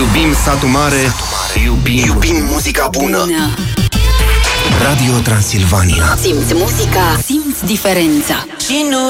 Iubim satul mare, iubim muzica bună. Radio Transilvania. Simți muzica, simți diferența. Și nu